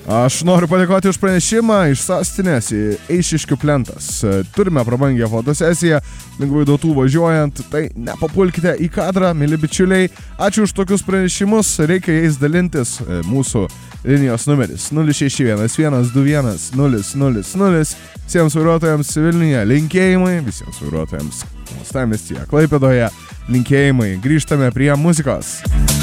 Aš noriu padėkoti už pranešimą iš sostinės į Eišiškių plentas. Turime prabangią fotosesiją, lengvai duotų važiuojant, tai nepapulkite į kadrą, mėly bičiuliai. Ačiū už tokius pranešimus, reikia jais dalintis. Mūsų linijos numeris 061 121 000. Visiems vairuotojams Vilniuje linkėjimai, visiems vairuotojams uostamiestyje Klaipėdoje linkėjimai. Grįžtame prie muzikos.